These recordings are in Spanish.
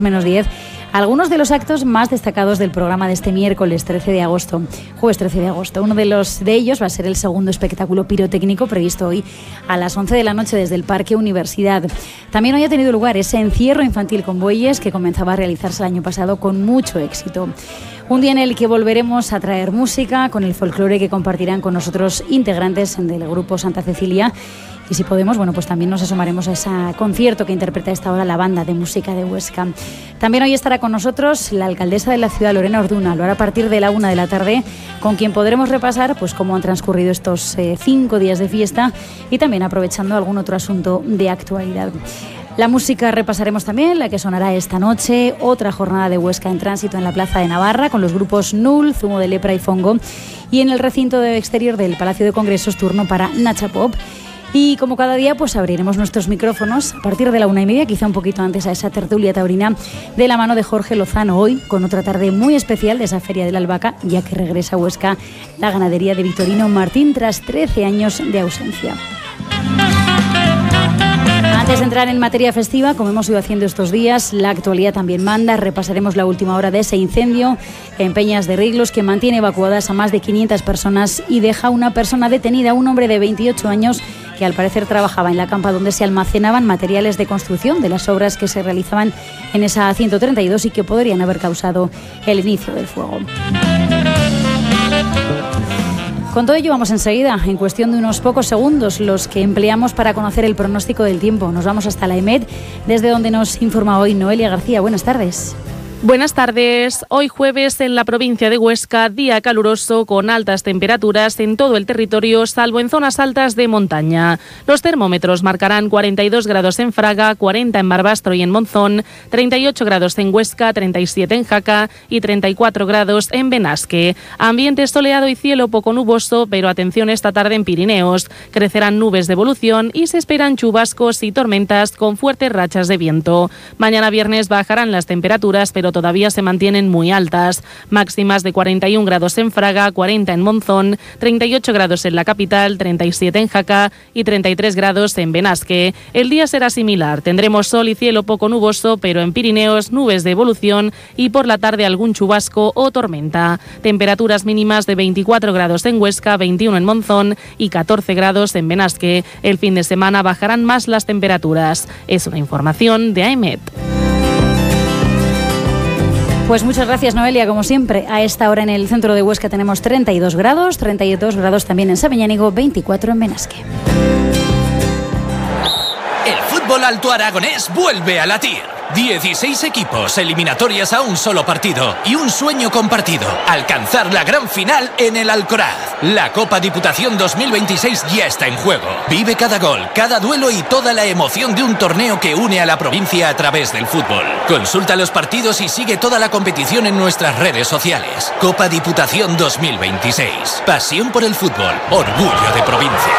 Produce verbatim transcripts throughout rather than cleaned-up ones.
menos diez, algunos de los actos más destacados del programa de este miércoles trece de agosto, jueves trece de agosto. Uno de los de ellos va a ser el segundo espectáculo pirotécnico previsto hoy a las once de la noche desde el Parque Universidad. También hoy ha tenido lugar ese encierro infantil con bueyes que comenzaba a realizarse el año pasado con mucho éxito. Un día en el que volveremos a traer música con el folclore que compartirán con nosotros integrantes del grupo Santa Cecilia. Y si podemos, bueno, pues también nos asomaremos a ese concierto que interpreta a esta hora la banda de música de Huesca. También hoy estará con nosotros la alcaldesa de la ciudad, Lorena Orduna. Lo hará a partir de la una de la tarde, con quien podremos repasar pues cómo han transcurrido estos eh, cinco días de fiesta y también aprovechando algún otro asunto de actualidad. La música repasaremos también, la que sonará esta noche, otra jornada de Huesca en tránsito en la Plaza de Navarra con los grupos Null, Zumo de Lepra y Fongo, y en el recinto de exterior del Palacio de Congresos turno para Nacha Pop. Y como cada día, pues abriremos nuestros micrófonos a partir de la una y media, quizá un poquito antes, a esa tertulia taurina de la mano de Jorge Lozano, hoy con otra tarde muy especial de esa Feria de la Albahaca, ya que regresa a Huesca la ganadería de Victorino Martín tras trece años de ausencia. Antes de entrar en materia festiva, como hemos ido haciendo estos días, la actualidad también manda. Repasaremos la última hora de ese incendio en Peñas de Riglos que mantiene evacuadas a más de quinientas personas y deja una persona detenida, un hombre de veintiocho años que al parecer trabajaba en la campa donde se almacenaban materiales de construcción de las obras que se realizaban en esa ciento treinta y dos y que podrían haber causado el inicio del fuego. Con todo ello vamos enseguida, en cuestión de unos pocos segundos, los que empleamos para conocer el pronóstico del tiempo. Nos vamos hasta la EMET, desde donde nos informa hoy Noelia García. Buenas tardes. Buenas tardes. Hoy jueves en la provincia de Huesca, día caluroso con altas temperaturas en todo el territorio, salvo en zonas altas de montaña. Los termómetros marcarán cuarenta y dos grados en Fraga, cuarenta en Barbastro y en Monzón, treinta y ocho grados en Huesca, treinta y siete en Jaca y treinta y cuatro grados en Benasque. Ambiente soleado y cielo poco nuboso, pero atención esta tarde en Pirineos. Crecerán nubes de evolución y se esperan chubascos y tormentas con fuertes rachas de viento. Mañana viernes bajarán las temperaturas, pero todavía se mantienen muy altas. Máximas de cuarenta y un grados en Fraga, cuarenta en Monzón, treinta y ocho grados en la capital, treinta y siete en Jaca y treinta y tres grados en Benasque. El día será similar. Tendremos sol y cielo poco nuboso, pero en Pirineos nubes de evolución y por la tarde algún chubasco o tormenta. Temperaturas mínimas de veinticuatro grados en Huesca, veintiuno en Monzón y catorce grados en Benasque. El fin de semana bajarán más las temperaturas. Es una información de AEMET. Pues muchas gracias, Noelia. Como siempre, a esta hora en el centro de Huesca tenemos treinta y dos grados, treinta y dos grados también en Sabiñánigo, veinticuatro en Benasque. El fútbol alto aragonés vuelve a latir. dieciséis equipos, eliminatorias a un solo partido y un sueño compartido: alcanzar la gran final en el Alcoraz. La Copa Diputación dos mil veintiséis ya está en juego. Vive cada gol, cada duelo y toda la emoción de un torneo que une a la provincia a través del fútbol. Consulta los partidos y sigue toda la competición en nuestras redes sociales. Copa Diputación dos mil veintiséis. Pasión por el fútbol, orgullo de provincia.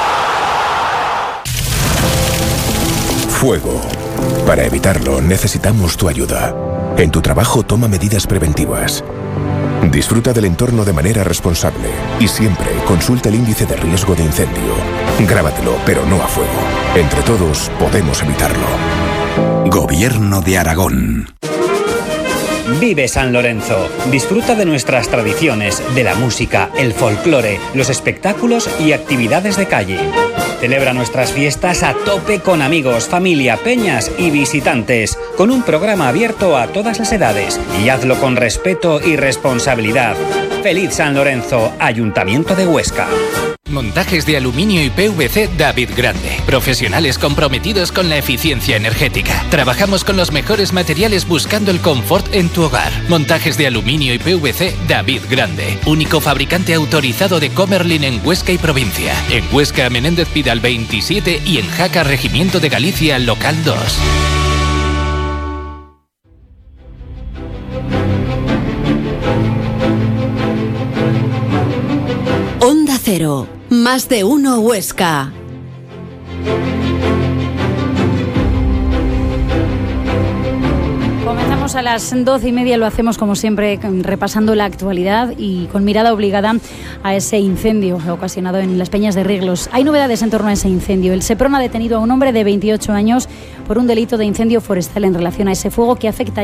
Fuego. Para evitarlo, necesitamos tu ayuda. En tu trabajo, toma medidas preventivas. Disfruta del entorno de manera responsable y siempre consulta el índice de riesgo de incendio. Grábatelo, pero no a fuego. Entre todos, podemos evitarlo. Gobierno de Aragón. Vive San Lorenzo. Disfruta de nuestras tradiciones, de la música, el folclore, los espectáculos y actividades de calle. Celebra nuestras fiestas a tope con amigos, familia, peñas y visitantes, con un programa abierto a todas las edades. Y hazlo con respeto y responsabilidad. Feliz San Lorenzo, Ayuntamiento de Huesca. Montajes de aluminio y P V C David Grande. Profesionales comprometidos con la eficiencia energética. Trabajamos con los mejores materiales buscando el confort en tu hogar. Montajes de aluminio y P V C David Grande. Único fabricante autorizado de Comerlin en Huesca y provincia. En Huesca, Menéndez Pidal veintisiete y en Jaca, Regimiento de Galicia, local dos. Onda Cero, más de uno Huesca. Comenzamos a las doce y media, lo hacemos como siempre repasando la actualidad y con mirada obligada a ese incendio ocasionado en las Peñas de Riglos. Hay novedades en torno a ese incendio. El Seprona ha detenido a un hombre de veintiocho años por un delito de incendio forestal en relación a ese fuego que afecta